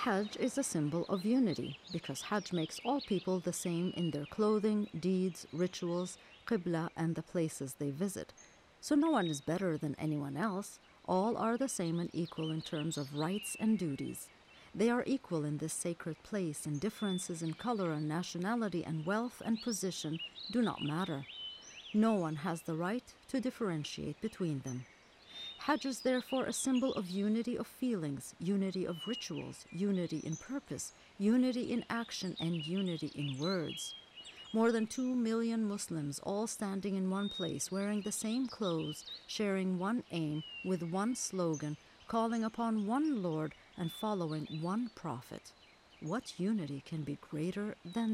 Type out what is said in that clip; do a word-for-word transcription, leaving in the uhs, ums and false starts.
Hajj is a symbol of unity because Hajj makes all people the same in their clothing, deeds, rituals, qibla, and the places they visit. So no one is better than anyone else. All are the same and equal in terms of rights and duties. They are equal in this sacred place, and differences in color and nationality and wealth and position do not matter. No one has the right to differentiate between them. Hajj is therefore a symbol of unity of feelings, unity of rituals, unity in purpose, unity in action, and unity in words. More than two million Muslims all standing in one place, wearing the same clothes, sharing one aim, with one slogan, calling upon one Lord and following one Prophet. What unity can be greater than